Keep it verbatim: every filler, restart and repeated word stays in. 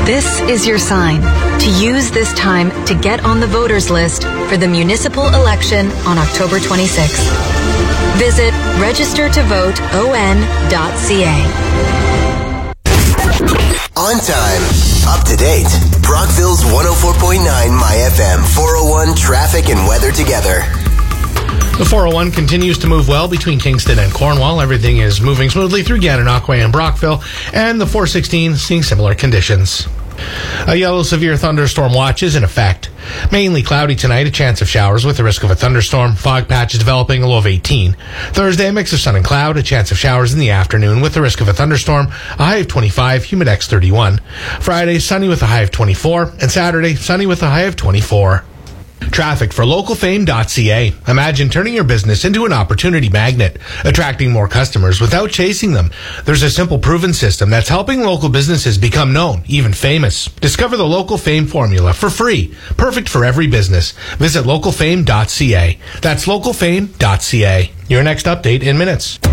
This is your sign to use this time to get on the voters list for the municipal election on October twenty-sixth. Visit register to vote o n dot c a. On time, up to date. Brockville's one oh four point nine My F M four oh one traffic and weather together. The four oh one continues to move well between Kingston and Cornwall. Everything is moving smoothly through Gananoque and Brockville, and the four sixteen seeing similar conditions. A yellow severe thunderstorm watch is in effect. Mainly cloudy tonight, a chance of showers with the risk of a thunderstorm. Fog patches developing, a low of eighteen. Thursday, a mix of sun and cloud, a chance of showers in the afternoon with the risk of a thunderstorm. A high of twenty-five, humidex thirty-one. Friday, sunny with a high of twenty-four. And Saturday, sunny with a high of twenty-four. Traffic for local fame dot c a. Imagine turning your business into an opportunity magnet, attracting more customers without chasing them. There's a simple proven system that's helping local businesses become known, even famous. Discover the Local Fame formula for free, perfect for every business. Visit local fame dot c a. That's local fame dot c a. Your next update in minutes.